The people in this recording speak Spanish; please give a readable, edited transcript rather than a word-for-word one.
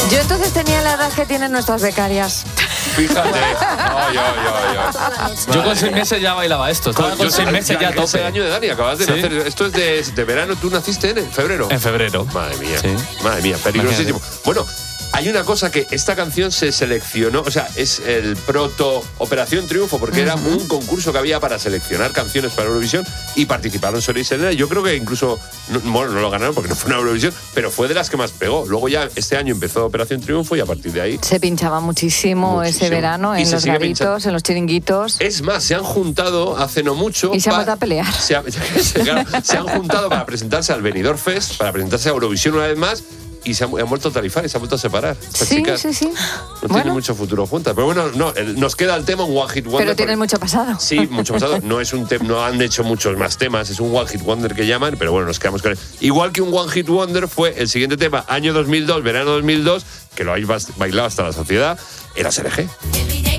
Yo entonces tenía la edad que tienen nuestras becarias. Fíjate. Yo con 6 meses ya bailaba esto. Estaba con 6 meses ya a tope. Ese año de Dani, acabas de nacer. Esto es de verano. ¿Tú naciste en febrero? En febrero. Madre mía. Sí. Madre mía, peligrosísimo. Bueno, hay una cosa que esta canción se seleccionó, o sea, es el proto Operación Triunfo, porque era un concurso que había para seleccionar canciones para Eurovisión y participaron Soler y Selena. Yo creo que incluso, no lo ganaron porque no fue una Eurovisión, pero fue de las que más pegó. Luego ya este año empezó Operación Triunfo y a partir de ahí... Se pinchaba muchísimo ese verano en los garitos, en los chiringuitos. Es más, se han juntado hace no mucho... Y se han vuelto a pelear. Se han juntado para presentarse al Benidorm Fest, para presentarse a Eurovisión una vez más, y se han vuelto a tarifar y se han vuelto a separar. Estas chicas Sí. No tienen mucho futuro juntas. Pero bueno, nos queda el tema, un One Hit Wonder. Pero tienen mucho pasado. Sí, mucho pasado. No han hecho muchos más temas. Es un One Hit Wonder que llaman, pero bueno, nos quedamos con él. Igual que un One Hit Wonder fue el siguiente tema, año 2002, verano 2002, que lo habéis bailado hasta la sociedad, era SLG.